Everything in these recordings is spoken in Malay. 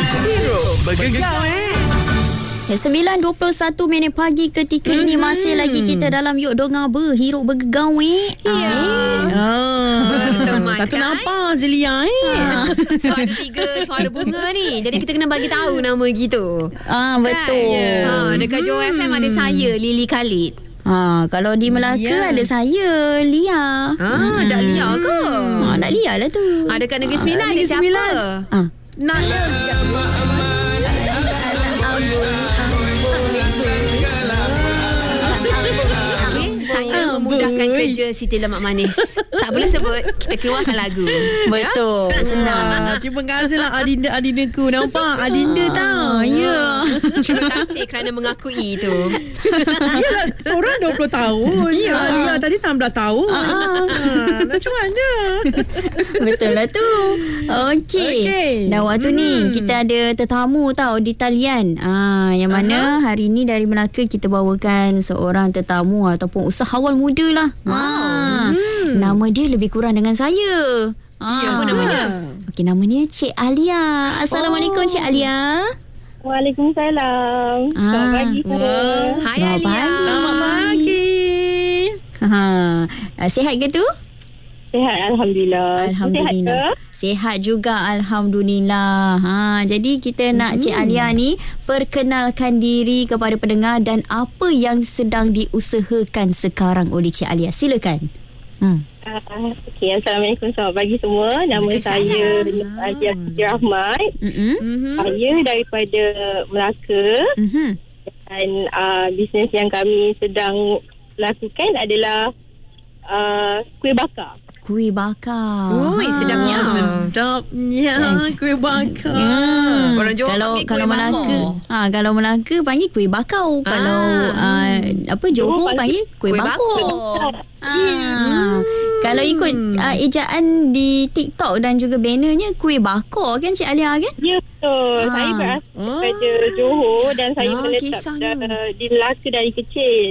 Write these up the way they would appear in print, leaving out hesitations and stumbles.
Hero bergegar 9:21 minit ketika ini masih lagi kita dalam Yuk Dengar Hero bergegar Ya. Berteman Satu kan? nafas je Lia Suara 3 suara bunga ni. Jadi kita kena bagi tahu nama gitu. Betul. Dekat Johor FM ada saya Lily Khalid. Kalau di Melaka ada saya Lia. Dak Lia ke? Dak Lia lah tu. Dekat Negeri Sembilan ada siapa? Naya Saya memudahkan kerja Siti Lemak Manis. Tak perlu sebut, kita keluarkan lagu. Betul. Senang. Terima kasihlah Adinda-adindaku. Nampak Adinda tau. Ya. Terima kasih kerana mengakui itu. Yalah, seorang 20 tahun. Ya. Lia tadi 16 tahun. Macam mana? Betul lah tu. Okey. Dan waktu ni kita ada tetamu tau di talian. Yang mana hari ni dari Melaka kita bawakan seorang tetamu ataupun usahawan muda lah. Nama dia lebih kurang dengan saya. Apa namanya? Okey, namanya Cik Alia. Assalamualaikum Cik Alia. Waalaikumsalam. Selamat pagi semua. Hai Alia. Selamat pagi. Sihat ke tu? Sihat, Alhamdulillah. Alhamdulillah. Sihat juga, Alhamdulillah. Jadi kita nak Cik Alia ni perkenalkan diri kepada pendengar dan apa yang sedang diusahakan sekarang oleh Cik Alia. Silakan. Okey, Assalamualaikum. Selamat pagi semua. Nama saya Alia Putri Rahmat. Saya daripada Melaka. Dan bisnes yang kami sedang lakukan adalah kuih bakar. Kuih bakar. Ui, sedapnya. Sedapnya kuih bakar. Orang Johor panggil Kalau kuih Melaka, kalau Melaka panggil kuih bakau. Kalau Johor panggil kuih bakar. Kalau ikut ejaan di TikTok dan juga bannernya kuih bakar kan Cik Alia kan? Ya, betul. Saya berasal daripada Johor dan saya menetap di Melaka dari kecil.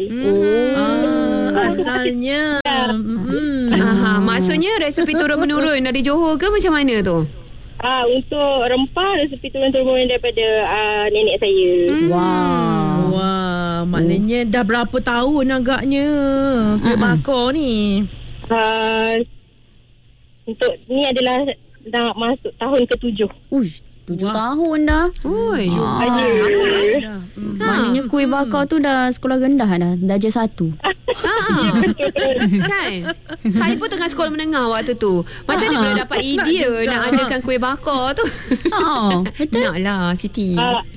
Asalnya. Maksudnya resepi turun-menurun dari Johor ke macam mana tu? Untuk rempah resepi turun-temurun daripada nenek saya. Wah, maknanya dah berapa tahun agaknya kuih bakar ni? Untuk ni adalah dah masuk tahun ke-7. 7 tahun dah. Ui. Maknanya kuih bakar tu dah sekolah rendah dah. Darjah 1. Kan? Saya pun tengah sekolah menengah waktu tu. Macam mana boleh dapat idea nak adakan kuih bakar tu? Betul. Naklah Siti.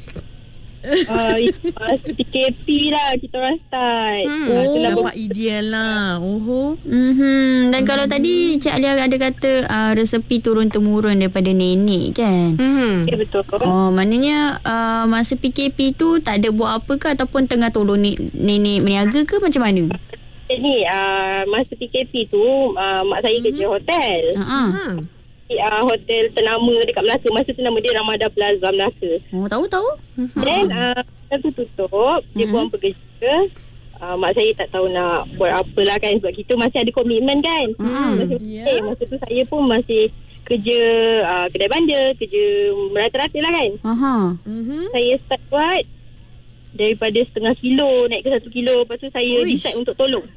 PKP lah kita orang start. Dapat ideal lah. Dan kalau tadi Cik Alia ada kata resepi turun-temurun daripada nenek kan? Ya, betul. Maknanya masa PKP tu tak ada buat apa ke ataupun tengah tolong nenek meniaga ke macam mana? Ni masa PKP tu mak saya kerja hotel. Hotel ternama dekat Melaka. Masa tu nama dia Ramadan Plaza Melaka. Tahu. Dan tu tutup. Dia buang pekerja. Mak saya tak tahu nak buat apalah kan. Sebab kita masih ada komitmen kan. Masa tu saya pun masih kerja kedai bandar. Kerja merata-rata lah kan. Saya start buat daripada 0.5 kilo naik ke 1 kilo. Lepas tu saya decide untuk tolong.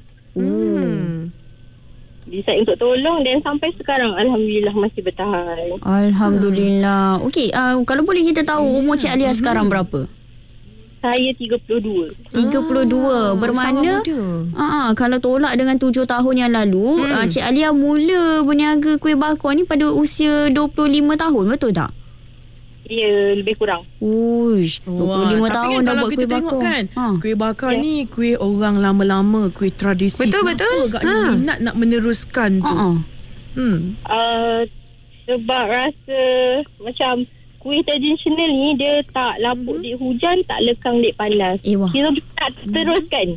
Decide untuk tolong dan sampai sekarang Alhamdulillah masih bertahan. Alhamdulillah. Okey, kalau boleh kita tahu umur Cik Alia sekarang berapa? Saya 32. 32. Bermakna kalau tolak dengan 7 tahun yang lalu, Cik Alia mula berniaga kuih bakar ni pada usia 25 tahun, betul tak? Ya, lebih kurang. 25 tahun dah buat kuih bakar kan, kuih bakar ni kuih orang lama-lama, kuih tradisi. Betul. Agaknya minat nak meneruskan tu. Sebab rasa macam kuih tradisional ni dia tak lapuk di hujan, tak lekang di panas. Kita nak teruskan.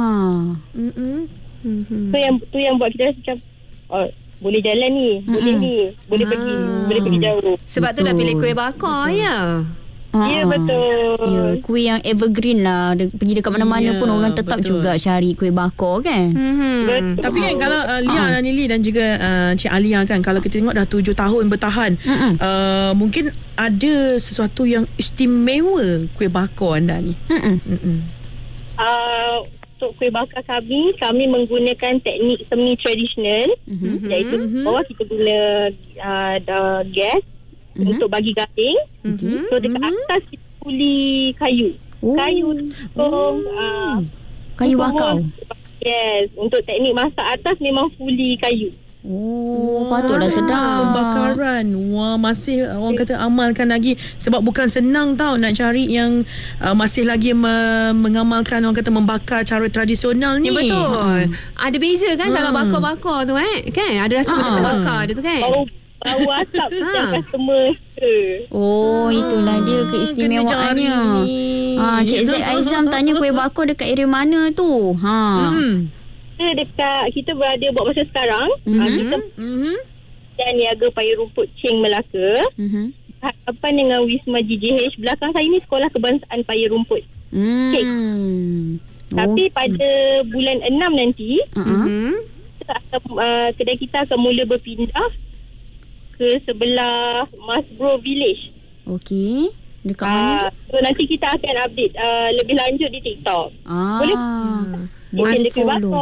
Tu yang buat kita rasa macam boleh jalan ni, boleh pergi jauh. Sebab tu dah pilih kuih bakar ya. Ya, betul. Ya, kuih yang evergreen lah. Pergi dekat mana-mana pun orang tetap betul. juga cari kuih bakar kan. Betul. Tapi kan kalau Lia dan Nili dan juga Cik Alia kan, kalau kita tengok dah 7 tahun bertahan, mungkin ada sesuatu yang istimewa kuih bakar anda ni. Untuk kuih bakar kami menggunakan teknik semi tradisional, iaitu bawah kita guna gas untuk bagi garing. So dekat atas kita puli kayu. Kayu bakar. Yes, untuk teknik masak atas memang puli kayu. Patutlah sedap. Pembakaran. Wah, masih orang kata amalkan lagi. Sebab bukan senang tau nak cari yang masih lagi mengamalkan, orang kata membakar cara tradisional ni. Ya, betul. Ada beza kan kalau bakar-bakar tu kan? Ada rasa macam terbakar dia tu kan? Bau asap yang customer Itulah dia keistimewaannya. Cik Zaid Aizam tanya kuih bakar dekat area mana tu? Kita berada buat masa sekarang. Kita dan niaga paya rumput Cheng Melaka. Hadapan dengan Wisma GJH. Belakang saya ni Sekolah Kebangsaan Paya Rumput. Tapi pada bulan 6 nanti, kedai kita akan mula berpindah ke sebelah Masbro Village. Okey. Dekat mana tu? So nanti kita akan update lebih lanjut di TikTok. Boleh follow.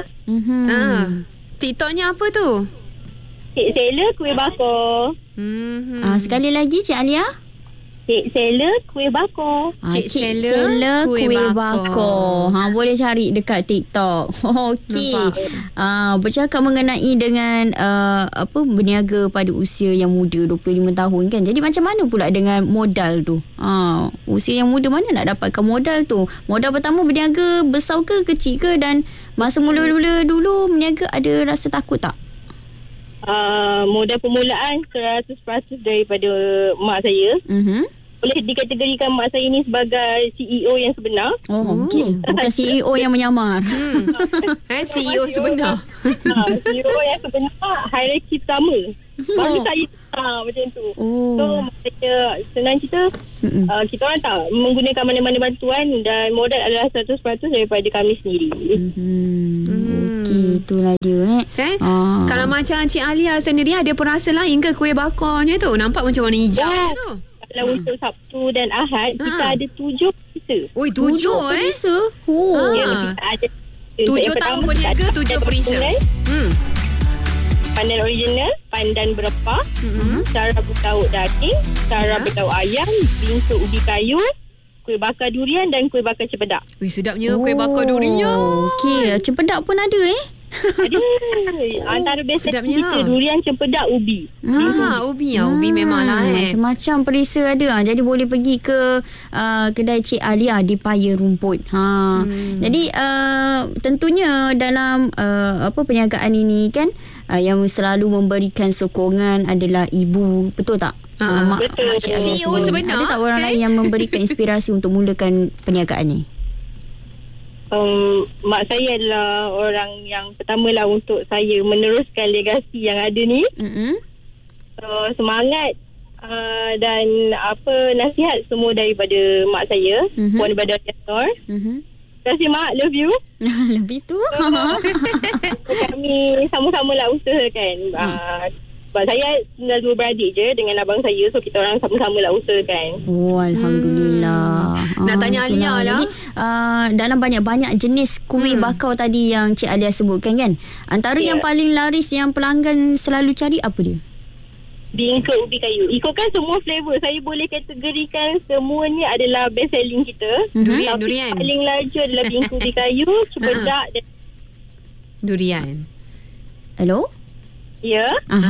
TikToknya apa tu? Cik Seller Kuih Bakar. Sekali lagi Cik Alia. Cik Seller Kuih Bakar. Cik Seller Kuih Bakar. Boleh cari dekat TikTok. Okey. Bercakap mengenai dengan berniaga pada usia yang muda 25 tahun kan. Jadi macam mana pula dengan modal tu? Usia yang muda mana nak dapatkan modal tu? Modal pertama berniaga besar ke kecil ke, dan masa mula-mula dulu berniaga ada rasa takut tak? Modal permulaan 100% daripada mak saya. Boleh dikategorikan mak saya ni sebagai CEO yang sebenar. Okey. Bukan CEO yang menyamar. CEO sebenar. CEO yang sebenar, hierarki pertama. Baru saya macam tu. So maknanya senang kita kita orang tak menggunakan mana-mana bantuan, dan modal adalah 100% daripada kami sendiri. Itulah dia Kalau macam Cik Alia sendiri, ada perasa lain ke kuih bakarnya tu? Nampak macam warna hijau tu. Kalau untuk Sabtu dan Ahad, kita ada 7 perisa. 7 perisa? Kita ada 7 tahun berniaga, 7 perisa. Pandan original, pandan berepah, cara bertaut daging, cara bertaut ayam, bingsu ubi kayu, kuih bakar durian dan kuih bakar cempedak. Sedapnya kuih bakar durian. Okey, cempedak pun ada Ada. Antara best kita durian, cempedak, ubi. Ubi memanglah macam-macam perisa ada. Jadi boleh pergi ke kedai Cik Alia di Paya Rumput. Jadi tentunya dalam perniagaan ini kan, yang selalu memberikan sokongan adalah ibu, betul tak? Betul. CEO sebenar. Ada tak orang lain yang memberikan inspirasi untuk mulakan perniagaan ni? Mak saya adalah orang yang pertama lah untuk saya meneruskan legasi yang ada ni. Semangat dan nasihat semua daripada mak saya, Puan Badar Yasor. Terima kasih mak, love you. Lebih tu. Kami sama-sama lah usahakan. Sebab saya tinggal 2 beradik je dengan abang saya. So kita orang sama-sama lah usahakan. Alhamdulillah. Nak tanya Alia lah. Jadi dalam banyak-banyak jenis kuih bakar tadi yang Cik Alia sebutkan kan, antara yang paling laris yang pelanggan selalu cari apa dia? Bingka ubi kayu. Ikutkan semua flavor, saya boleh kategorikan semuanya adalah best selling kita. Durian. Paling laju adalah bingka ubi kayu, cempedak dan durian. Hello? Ya.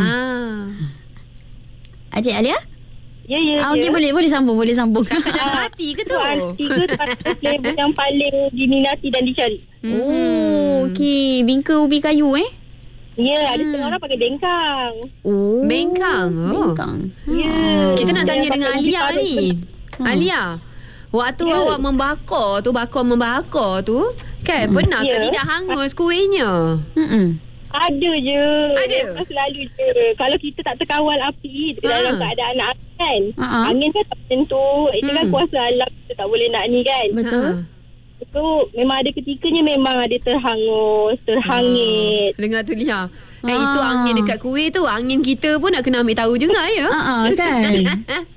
Cik Alia? Ya. Okey, boleh sambung. Cakap dalam hati ke tu? Tiga flavor yang paling diminati dan dicari. Okey. Bingka ubi kayu Ya, ada setengah orang pakai bengkang. Bengkang. Ya. Kita nak tanya dengan Alia ni. Alia, waktu awak membakar tu kan, pernah ke tidak hangus kuihnya? Ada je. Ada? Memang selalu je. Kalau kita tak terkawal api dalam keadaan nak kan. Angin kan tak menentu. Itu kan kuasa alam, kita tak boleh nak ni kan. Betul. So memang ada ketikanya memang ada terhangus, terhangit. Dengar tu Lia. Itu angin dekat kuih tu. Angin kita pun nak kena ambil tahu juga ya. Kan.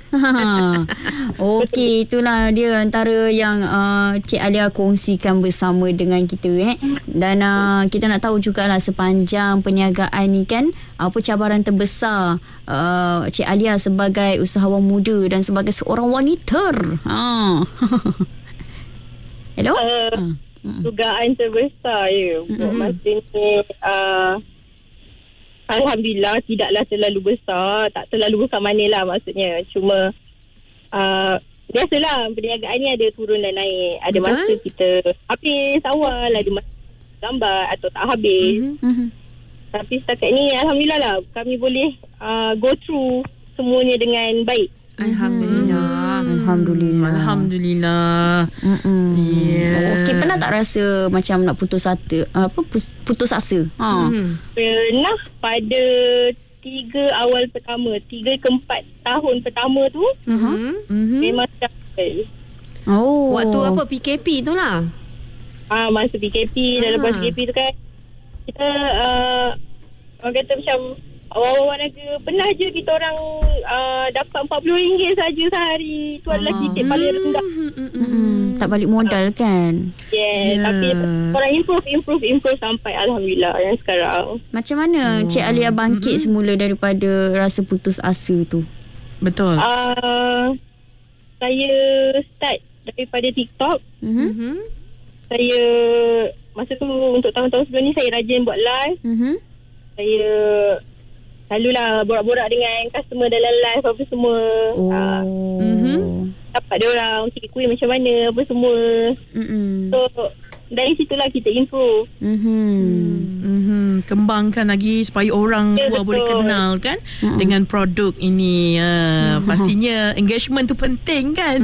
Okey, itulah dia antara yang Cik Alia kongsikan bersama dengan kita Dan kita nak tahu jugalah sepanjang perniagaan ni kan, apa cabaran terbesar Cik Alia sebagai usahawan muda dan sebagai seorang wanita. Hello? Dugaan terbesar untuk masa ni Alhamdulillah tidaklah terlalu besar. Tak terlalu besar mana lah maksudnya. Cuma biasalah perniagaan ni ada turun dan naik. Ada masa kita habis awal, ada masa lambat atau tak habis. Tapi setakat ni Alhamdulillah lah kami boleh go through semuanya dengan baik. Alhamdulillah. Alhamdulillah. Okey, pernah tak rasa macam nak putus asa? Putus asa? Pernah pada 3 awal pertama, 3 ke 4 tahun pertama tu memang struggle. Waktu apa PKP tu lah. Masa PKP dan lepas PKP tu kan kita orang kata macam awal-awal naga pernah je kita orang dapat RM40 saja sehari. Itu adalah titik paling rendah. Tak balik modal kan? Tapi orang improve sampai Alhamdulillah yang sekarang. Macam mana Cik Alia bangkit semula daripada rasa putus asa tu? Betul. Saya start daripada TikTok. Saya masa tu untuk tahun-tahun sebelum ni saya rajin buat live. Saya selalulah borak-borak dengan customer dalam live apa semua. Dapat dia orang cik kuih macam mana apa semua. So dari situlah kita improve. Kembangkan lagi supaya orang luar boleh kenal kan dengan produk ini. Pastinya engagement tu penting kan.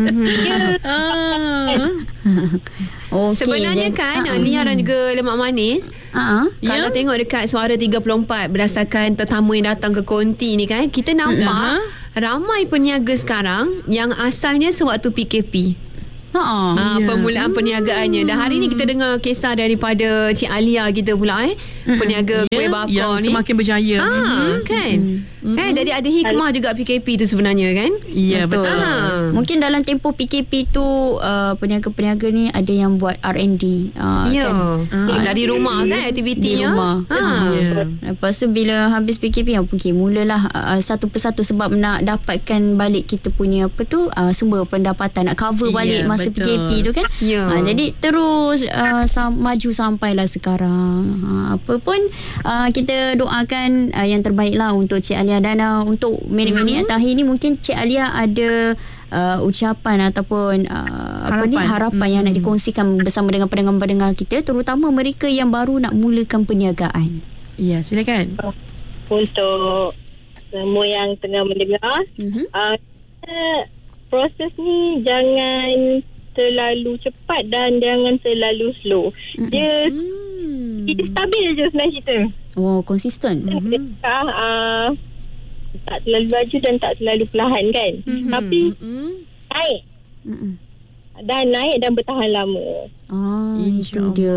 Okay, sebenarnya kan Lia dan juga Lemak Manis kalau tengok dekat Suara 34 berdasarkan tetamu yang datang ke konti ni kan, kita nampak ramai peniaga sekarang yang asalnya sewaktu PKP. Permulaan perniagaannya. Dan hari ni kita dengar kisah daripada Cik Alia kita pula peniaga kuih bakar yang ni semakin berjaya. Kan? Jadi ada hikmah juga PKP tu sebenarnya kan? Ya, betul. Mungkin dalam tempoh PKP tu peniaga-peniaga ni ada yang buat R&D kan? Dari rumah kan aktivitinya. Di rumah. Lepas tu bila habis PKP mulalah satu persatu sebab nak dapatkan balik kita punya sumber pendapatan, nak cover balik masa PKP tu kan. Jadi terus maju sampailah sekarang. Apa pun kita doakan yang terbaik lah untuk Cik Alia. Dan untuk minit-minit akhir ni mungkin Cik Alia ada ucapan ataupun harapan yang nak dikongsikan bersama dengan pendengar-pendengar kita, terutama mereka yang baru nak mulakan perniagaan. Ya, silakan. Untuk semua yang tengah mendengar, proses ni jangan terlalu cepat dan jangan terlalu slow. Dia stabil je sebenarnya cerita. Konsisten. Tak terlalu laju dan tak terlalu perlahan kan. Tapi naik. Dan naik dan bertahan lama. Itu dia.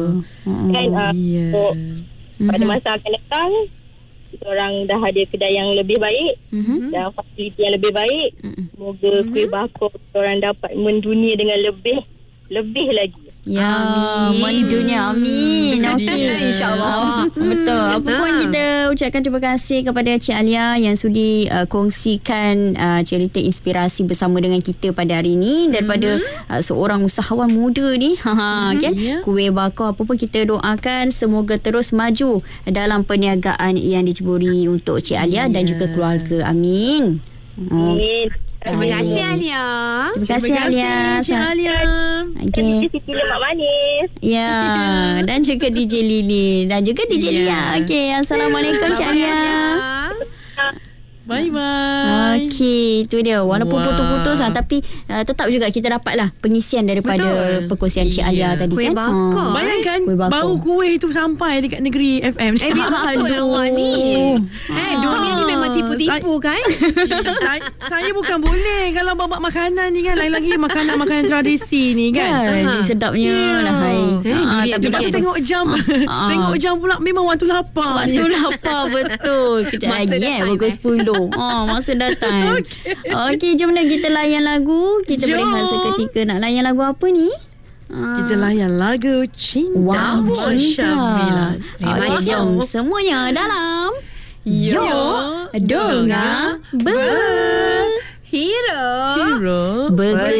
Pada masa akan datang kita orang dah ada kedai yang lebih baik dan fasiliti yang lebih baik. Semoga kuih bakar kita orang dapat mendunia dengan lebih lagi. Mendunia. Amin. Okey, insya-Allah. Betul. Apa pun kita ucapkan terima kasih kepada Cik Alia yang sudi kongsikan cerita inspirasi bersama dengan kita pada hari ini daripada seorang usahawan muda ni kan. Kuih bakar apa pun kita doakan semoga terus maju dalam perniagaan yang diceburi untuk Cik Alia dan juga keluarga. Amin. Amin. Terima kasih Alia. Terima kasih Alia. Cik Alia. Okey. Siti Lemak Manis. Ya, dan juga DJ Lili dan juga DJ Lia. Okey, assalamualaikum Cik Alia. Bye-bye. Okey, itu dia. Walaupun putus-putus tapi tetap juga kita dapatlah pengisian daripada perkongsian Cik Alia tadi kuih kan. bakar. Bayangkan bau kuih tu sampai dekat negeri FM. Biar betul awak ni. Dunia ni memang tipu-tipu kan. Saya bukan boleh kalau bawa makanan ni kan. Lain lagi makanan-makanan tradisi ni kan. Sedapnya lah. Tapi tengok jam. Tengok jam pula memang waktu lapar. Waktu lapar betul. Kejap lagi pukul 10. Masa datang. Okey, jom dah kita layan lagu. Kita berehat seketika. Nak layan lagu apa ni? Kita layan lagu Cinta Cinta. Okey, jom semuanya dalam Yo Dengar Berhero.